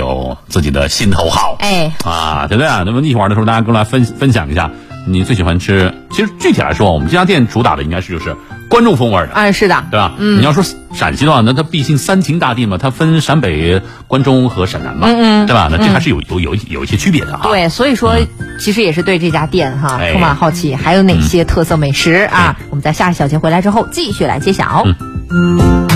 有自己的心头好。 哎， 啊，对不对啊？那么一会儿的时候，大家跟我来分享一下你最喜欢吃。其实具体来说，我们这家店主打的应该是就是关中风味的。 是的， 对吧？你要说陕西的话，那它毕竟三秦大地嘛，它分陕北、关中和陕南嘛，对吧？那这还是有一些区别的哈。 对，所以说其实也是对这家店充满好奇，还有哪些特色美食啊？我们在下一小节回来之后继续来揭晓。